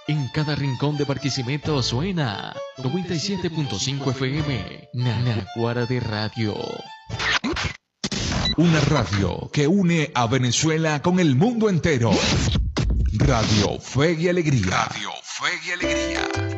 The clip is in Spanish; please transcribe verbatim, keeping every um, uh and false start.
En cada rincón de Barquisimeto suena noventa y siete punto cinco F M, Naguará de Radio. Una radio que une a Venezuela con el mundo entero. Radio Fe y Alegría. Radio Fe y Alegría.